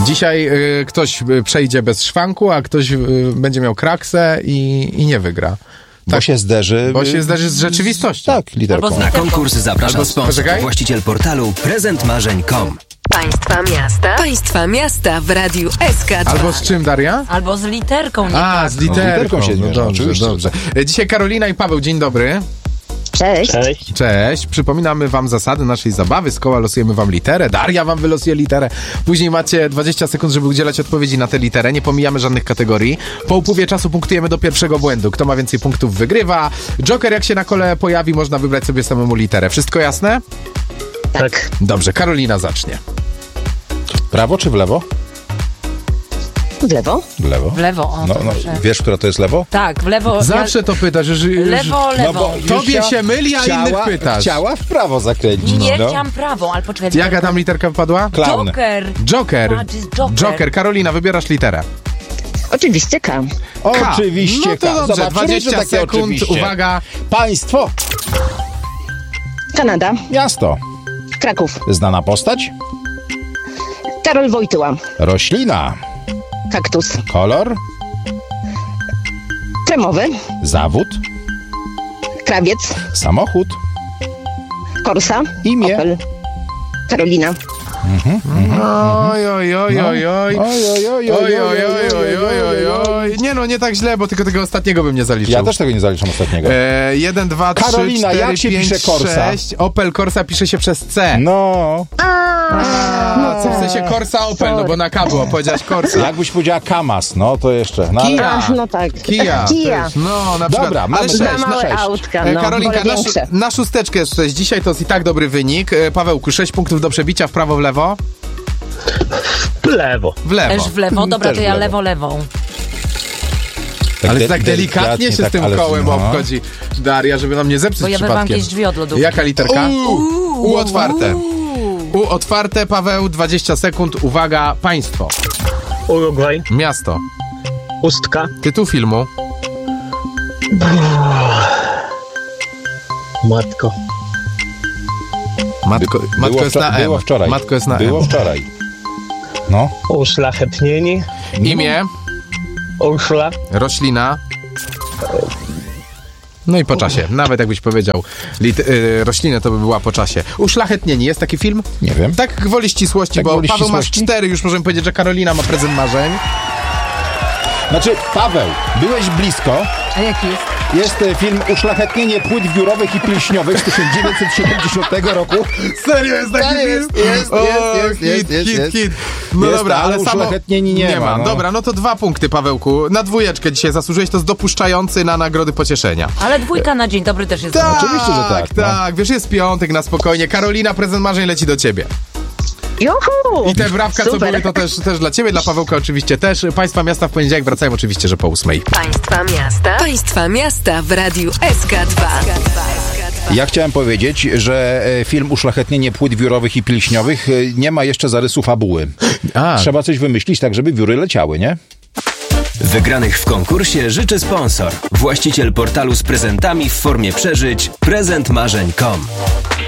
Dzisiaj ktoś przejdzie bez szwanku, a ktoś będzie miał kraksę i nie wygra. Bo się zderzy z rzeczywistością. Tak, literką. Na konkurs zaprasza sponsor, właściciel portalu prezentmarzeń.com. Państwa miasta w Radiu SK2. Albo z czym, Daria? Albo z literką. Z literką się zmierza, dobrze. Dzisiaj Karolina i Paweł, dzień dobry. Cześć. Przypominamy wam zasady naszej zabawy. Z koła losujemy wam literę. Daria wam wylosuje literę. Później macie 20 sekund, żeby udzielać odpowiedzi na tę literę. Nie pomijamy żadnych kategorii. Po upływie czasu punktujemy do pierwszego błędu. Kto ma więcej punktów, wygrywa. Joker, jak się na kole pojawi, można wybrać sobie samemu literę. Wszystko jasne? Tak. Dobrze, Karolina zacznie. W prawo czy w lewo? W lewo? W lewo. W lewo, o, No, wiesz, która to jest lewo? Tak, w lewo. Zawsze to pytasz, że Lewo. tobie się myli, a innych pytasz. Chciała w prawo zakręcić. Nie chciałam prawą, ale poczekaj. Jaka tam literka wypadła? Klaun. Joker. Joker. Karolina, wybierasz literę. Oczywiście K. Oczywiście No to dobrze, Zobaczymy, 20 że takie sekund, oczywiście. uwaga. Państwo. Kanada. Miasto. Kraków. Znana postać. Karol Wojtyła. Roślina. Kaktus. Kolor. Kremowy. Zawód. Krawiec. Samochód. Korsa. Imię. Opel. Karolina. Oj. Nie no, nie tak źle, bo tylko tego ostatniego bym nie zaliczył. Ja też tego nie zaliczam ostatniego. 1, 2, 3, Karolina, 4, jak się 5, pisze Corsa? 6. Opel Corsa pisze się przez C. No. Co w sensie Corsa Opel, no bo na K było, powiedziałaś Corsa. Jakbyś powiedziała Kamaz, no to jeszcze. No, Kia. No tak. Kia. Kia. No, na przykład. Dobra, mamy ale sześć, sześć, na Małe sześć. autka, no. Karolinka, Wolę większe. na szósteczkę jest 6. Dzisiaj to jest i tak dobry wynik. Pawełku, 6 punktów do przebicia, w prawo, w lewo? W lewo. W lewo. Też w lewo, dobra, Też to w ja lewo. lewą. Ale tak delikatnie się z tym kołem obchodzi Daria, żeby nam nie zepsuć Bo ja przypadkiem. wyrwałam jakieś drzwi od lodówki. Jaka literka? U otwarte. U otwarte, Paweł, 20 sekund. Uwaga, państwo. Urugwaj. Miasto. Ustka. Tytuł filmu. Matko. Matko jest na M. Było wczoraj. Matko jest na Było M. wczoraj. No. Uszlachetnieni. Imię. Urszula. Roślina. No i po czasie. Nawet jakbyś powiedział roślinę, to by była po czasie. Uszlachetnieni. Jest taki film? Nie wiem. Tak gwoli ścisłości, Tak bo gwoli Paweł masz ścisłości? 4, już możemy powiedzieć, że Karolina ma prezent marzeń. Znaczy, Paweł, byłeś blisko. A jaki jest? Jest film Uszlachetnienie płyt wiórowych i pilśniowych z 1970 roku. Serio jest taki film? Hit. No Jest, dobra, ale ale uszlachetnieni nie ma, no. Dobra, no to 2 punkty, Pawełku. Na 2 dzisiaj zasłużyłeś, to jest dopuszczający na nagrody pocieszenia. Ale 2 na dzień dobry też jest. Tak, oczywiście, że tak, no. Tak, wiesz, jest piątek, na spokojnie. Karolina, prezent marzeń leci do ciebie. Juhu! I te wrapka, co Super. były, to też dla ciebie, dla Pawełka oczywiście też. Państwa miasta w poniedziałek wracają oczywiście, że po 8. Państwa miasta w Radiu SK2. Ja chciałem powiedzieć, że film Uszlachetnienie płyt wiórowych i pilśniowych nie ma jeszcze zarysu fabuły. Trzeba coś wymyślić tak, żeby wióry leciały, nie? Wygranych w konkursie życzy sponsor. Właściciel portalu z prezentami w formie przeżyć prezentmarzeń.com.